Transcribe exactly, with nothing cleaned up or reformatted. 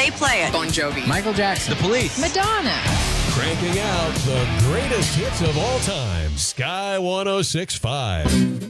they play it. Bon Jovi. Michael Jackson. The Police. Madonna. Cranking out the greatest hits of all time. Sky one oh six point five.